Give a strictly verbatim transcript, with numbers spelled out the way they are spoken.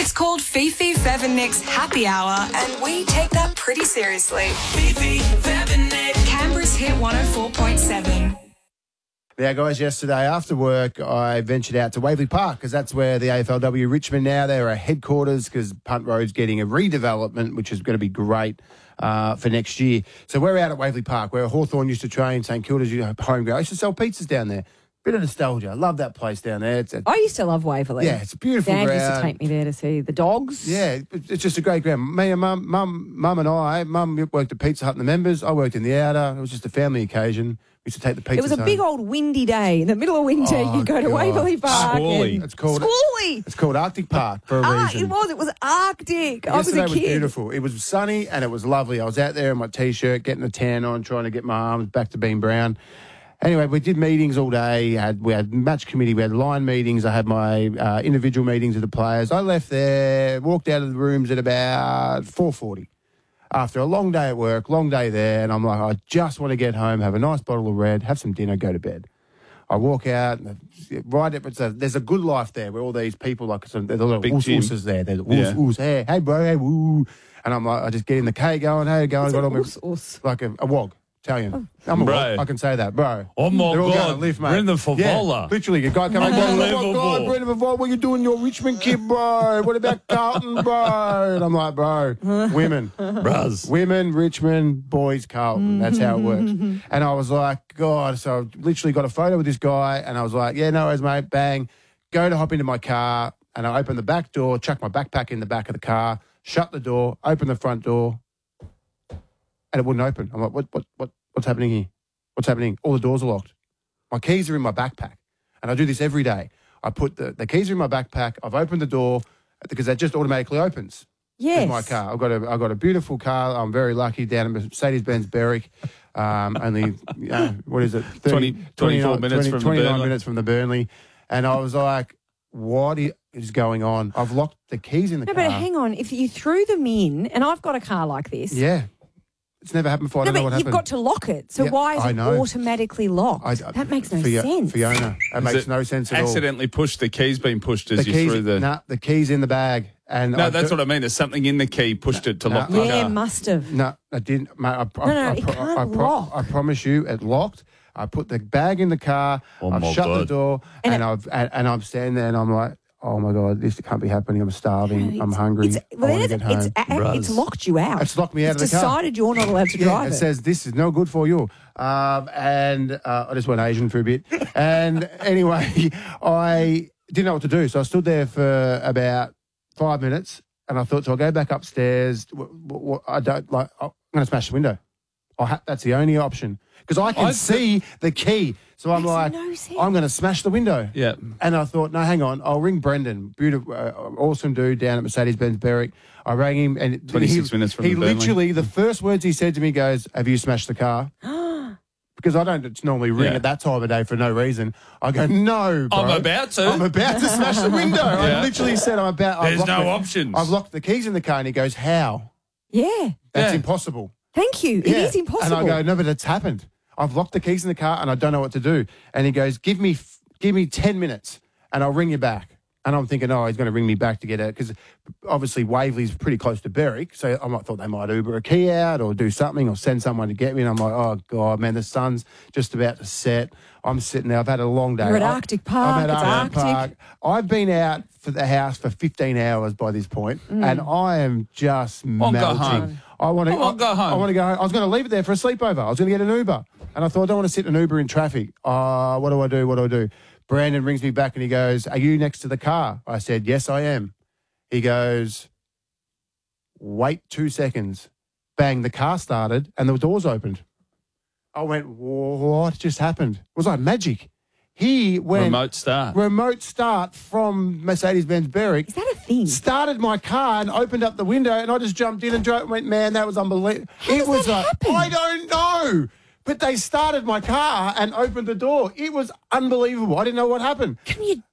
It's called Fifi, Fev and Nick's Happy Hour, and we take that pretty seriously. Fifi, Fev and Nick. Canberra's Hit one oh four point seven. Now, guys, yesterday after work, I ventured out to Waverley Park because that's where the A F L W Richmond now, they're a headquarters because Punt Road's getting a redevelopment, which is going to be great uh, for next year. So we're out at Waverley Park where Hawthorn used to train, St Kilda's home ground. I used to sell pizzas down there. Bit of nostalgia. I love that place down there. It's a, I used to love Waverley. Yeah, it's a beautiful Dad ground. used to take me there to see the dogs. Yeah, it's just a great ground. Me and Mum, Mum, Mum and I, Mum worked at Pizza Hut and the members. I worked in the outer. It was just a family occasion. We used to take the pizzas It was a home. big old windy day. In the middle of winter, Oh, you go to God. Waverley Park. Squally. and- It's called Squally. It's called Arctic Park for a Ah, reason. it was. It was Arctic. I was Yesterday a was kid. beautiful. It was sunny and it was lovely. I was out there in my T-shirt, getting a tan on, trying to get my arms back to being brown. Anyway, we did meetings all day. Had, we had match committee. We had line meetings. I had my uh, individual meetings with the players. I left there, walked out of the rooms at about four forty. After a long day at work, long day there, and I'm like, I just want to get home, have a nice bottle of red, have some dinner, go to bed. I walk out, and right at, it's a, there's a good life there where all these people, like, some, there's a lot of Big oos, gym. ooses there. There's oos, Yeah. oos, hey, hey, bro, hey, woo. And I'm like, I just get in the K going, hey, going, What's got an all my, oos, oos? like a, a wog. Italian. I'm a Bro. wog. I can say that, bro. Oh, my They're all God. going to lift, mate. Brendan Favola. Yeah, literally, a guy coming and goes, oh, my Unbelievable. God, Brendan Favola, what are you doing, your Richmond kid, bro? What about Carlton, bro? And I'm like, bro, women. Bros. Women, Richmond, boys, Carlton. That's how it works. And I was like, God, so I literally got a photo with this guy, and I was like, yeah, no worries, mate, bang. Go to hop into my car, and I open the back door, chuck my backpack in the back of the car, shut the door, open the front door, and it wouldn't open. I'm like, what, what, what, what's happening here? What's happening? All the doors are locked. My keys are in my backpack, and I do this every day. I put the, the keys are in my backpack. I've opened the door because that just automatically opens. Yes. With my car. I've got a I've got a beautiful car. I'm very lucky down in Mercedes-Benz Berwick. Um, only uh, what is it? thirty, twenty, twenty-four minutes from the twenty-nine Burnley. minutes from the Burnley, and I was like, what is going on? I've locked the keys in the No, car. but hang on. If you threw them in, and I've got a car like this. Yeah, it's never happened before. I No, don't know but what you've happened. got to lock it. So Yeah, why is I it know. automatically locked? I- that makes no Fio- sense. Fiona, that Is makes it no sense at all. Accidentally pushed the keys being pushed as The you keys, threw the. nah, the keys in the bag, and no, I that's do- what I mean. There's something in the key pushed it to No. lock the Yeah, car. must have. No, I didn't. Mate, I, I, No, no, I, it I, can't I, lock. I promise you, it locked. I put the bag in the car. Oh, I've my shut the God. door, And and, it- I've and, and I'm standing there, and I'm like, oh my God, this can't be happening. I'm starving. I'm It's- hungry. It's, I well, want to it's, get home. it's, a- it's Bros. locked you out. It's locked me out It's of the car. decided you're not allowed to Yeah, drive it it. says this is no good for you. Um, and uh, I just went Asian for a bit. And anyway, I didn't know what to do. So I stood there for about five minutes and I thought, so I'll go back upstairs. W- w- w- I don't like, I'm going to smash the window. I ha- that's the only option because I can I see the key. So I'm Makes like, no sense. I'm going to smash the window. Yeah. And I thought, no, hang on, I'll ring Brendan, beautiful, uh, awesome dude down at Mercedes-Benz Berwick. I rang him, and twenty-six he, minutes from he the Burnley. literally the first words he said to me goes, "Have you smashed the car?" Because I don't just normally ring Yeah. at that time of day for no reason. I go, "No, bro. I'm about to." I'm about to smash the window." I Yeah. literally said, "I'm about." I've There's locked no the- options. I've locked the keys in the car, and he goes, "How? Yeah. That's Yeah. impossible." Thank you. It Yeah. is impossible. And I go, no, but it's happened. I've locked the keys in the car and I don't know what to do. And he goes, give me give me ten minutes and I'll ring you back. And I'm thinking, oh, he's going to ring me back to get it. Because obviously Waverley's pretty close to Berwick. So I might thought they might Uber a key out or do something or send someone to get me. And I'm like, oh, God, man, the sun's just about to set. I'm sitting there. I've had a long day. You're at I- Arctic Park. I'm at It's Arctic Arctic. Park. I've been out for the house for fifteen hours by this point, and I am just Well, go melting. home. I want to Oh, well, go home. I want to go home. I was going to leave it there for a sleepover. I was going to get an Uber. And I thought, I don't want to sit in an Uber in traffic. Uh, what do I do? What do I do? Brandon rings me back and he goes, are you next to the car? I said, yes, I am. He goes, wait two seconds. Bang, the car started and the doors opened. I went, what just happened? It was like magic. He went... Remote start. Remote start from Mercedes-Benz Berwick. Is that a thing? Started my car and opened up the window and I just jumped in and drove, went, man, that was unbelievable. How it does was that like, happen? I don't know. But they started my car and opened the door. It was unbelievable. I didn't know what happened. Can you